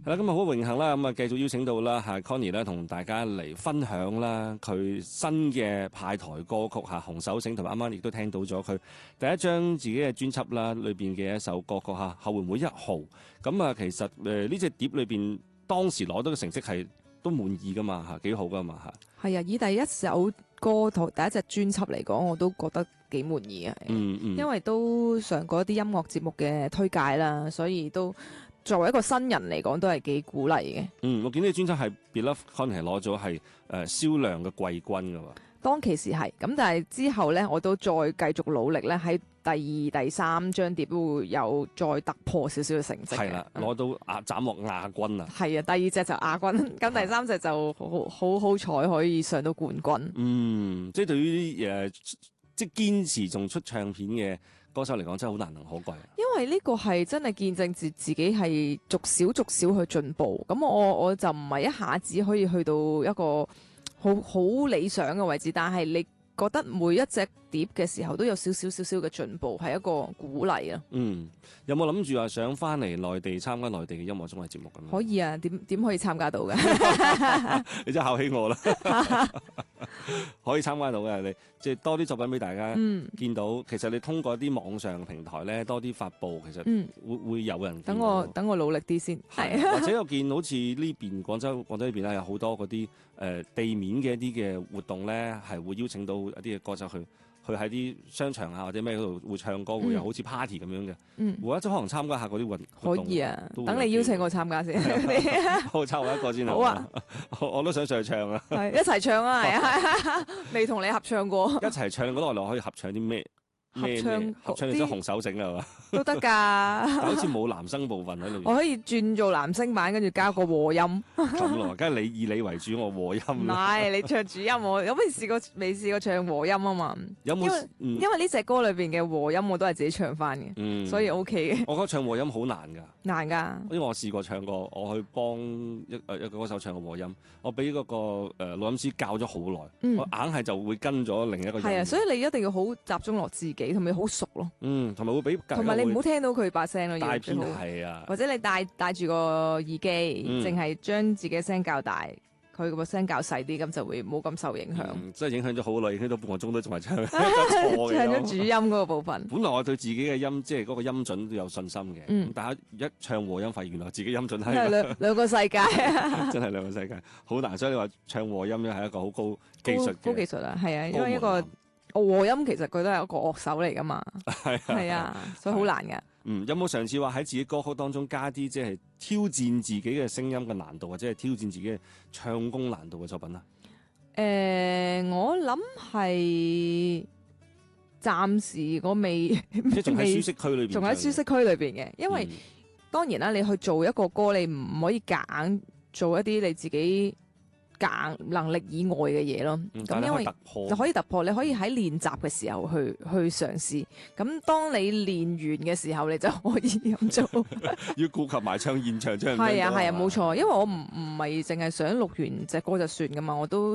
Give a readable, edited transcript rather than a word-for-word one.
係啦，今日好榮幸啦，咁啊繼續邀請到啦嚇 Connie 咧，同大家嚟分享啦佢新嘅派台歌曲嚇《紅手繩》，同埋啱啱亦都聽到咗佢第一張自己嘅專輯啦，裏邊嘅一首歌曲嚇《後援會1號》。咁啊，其實呢隻碟裏邊當時攞到嘅成績係都滿意噶嘛嚇，幾好噶嘛嚇。 係啊，以第一首歌同第一隻專輯嚟講，我都覺得幾滿意啊。因為都上過一啲音樂節目嘅推介啦，所以都作為一個新人嚟講，都係幾鼓勵嘅。 我見呢個專輯係 Beloved Connie 係攞咗係銷量嘅季軍噶喎。 當其時係咁，但係之後咧，我都再繼續努力咧，喺第2、第3張碟都會有再突破少少嘅成績。 係啦，攞到斬獲亞軍啊！ 係啊，第2隻就亞軍，咁第3隻就好彩可以上到冠軍。 即係對於即係堅持仲出唱片嘅歌手嚟講，真係好難能可貴。 因為呢個係真係見證住自己係逐少去進步。咁我就唔係一下子可以去到一個好理想嘅位置，但係你覺得每一隻碟嘅時候都有少少嘅進步，係一個鼓勵啊。 有冇諗住話想翻嚟內地參加內地嘅音樂綜藝節目咁？ 可以啊，點可以參加到嘅？ 你真係考起我啦！可以參加到嘅，你即係多啲作品俾大家見到。其實你通過啲網上平台咧，多啲發布，其實會有人見到。 等我努力啲先。係或者我見好似呢邊廣州呢邊咧，有好多嗰啲地面嘅一啲嘅活動咧，係會邀請到一啲嘅歌手去喺啲商場啊或者咩嗰度會唱歌，會有好似 party 咁樣嘅。或者可能參加下嗰啲活動。 可以啊，等你邀請我參加先。 好，抽我一個先好。 好啊， 我都想上去唱啊。 係一齊唱啊，係啊，未同你合唱過。 一齊唱嗰度我哋可以合唱啲咩？合唱你將紅手繩啊嘛， 都得㗎。 但好似冇男生部分喺度。 我可以轉做男聲版，跟住加個和音。 咁咯，梗係以你為主，我和音。 唔係，你唱主音，我有冇未試過唱和音啊嘛？ 有冇？ 因為呢隻歌裏邊嘅和音我都係自己唱翻嘅，所以 OK 嘅。 我覺得唱和音好難㗎。 難㗎。因為我試過唱過，我去幫一個歌手唱個和音，我俾嗰個錄音師教咗好耐，我硬係就會跟咗另一個音。 係啊，所以你一定要好集中落自己，同埋好熟咯。 同埋會俾同埋你唔好聽到佢把聲咯，要大片係啊， 或者你戴住個耳機，淨係將自己嘅聲較大，佢個聲較細啲，咁就會冇咁受影響。 即係影響咗好耐，影響到半個鐘都仲係唱錯嘅。 唱咗主音嗰個部分。 本來我對自己嘅音，即係嗰個音準都有信心嘅。但係一唱和音，發現原來自己音準係兩個世界。 真係兩個世界，好難。所以你話唱和音咧係一個好高技術。 高技術啊，係啊，因為一個和音其實佢都係一個樂手嚟噶嘛。係啊，所以好難㗎。 有冇嘗試話喺自己歌曲當中加啲即係挑戰自己嘅聲音嘅難度，或者係挑戰自己嘅唱功難度嘅作品啊？ 我諗係暫時我未， 即係仲喺舒適區裏邊， 仲喺舒適區裏邊嘅。因為當然啦，你去做一個歌，你唔可以夾硬做一啲你自己能力以外嘅嘢咯。咁因為就可以突破，你可以喺練習嘅時候去嘗試。咁當你練完嘅時候，你就可以咁做。 要顧及埋唱現場唱。 係啊，冇錯。因為我唔係淨係想錄完隻歌就算噶嘛，我都